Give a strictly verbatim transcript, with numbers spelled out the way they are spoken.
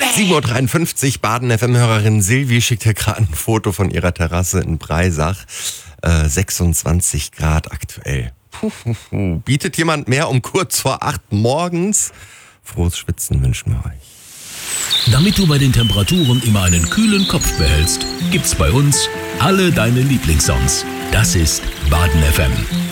sieben Uhr dreiundfünfzig, Baden-F M-Hörerin Silvi schickt hier gerade ein Foto von ihrer Terrasse in Breisach. Äh, sechsundzwanzig Grad aktuell. Puh, puh, puh. Bietet jemand mehr um kurz vor acht morgens? Frohes Schwitzen wünschen wir euch. Damit du bei den Temperaturen immer einen kühlen Kopf behältst, gibt's bei uns alle deine Lieblingssongs. Das ist Baden F M.